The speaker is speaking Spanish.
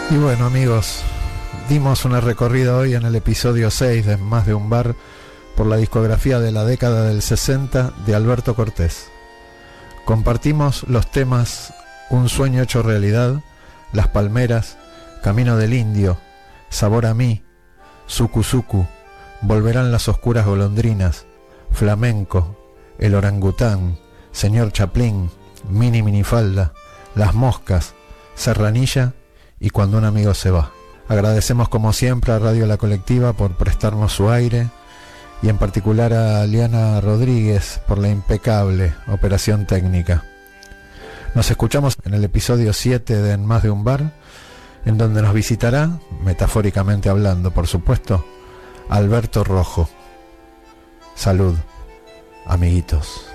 Y bueno, amigos, dimos una recorrida hoy en el episodio 6 de Más de un Bar por la discografía de la década del 60 de Alberto Cortés. Compartimos los temas Un sueño hecho realidad, Las palmeras, Camino del indio, Sabor a mí, Suku Suku, Volverán las oscuras golondrinas, Flamenco, El orangután, Señor Chaplin, Mini Minifalda, Las moscas, Serranilla y Cuando un amigo se va. Agradecemos como siempre a Radio La Colectiva por prestarnos su aire y en particular a Liana Rodríguez por la impecable operación técnica. Nos escuchamos en el episodio 7 de En Más de un Bar, en donde nos visitará, metafóricamente hablando por supuesto, Alberto Rojo. Salud, amiguitos.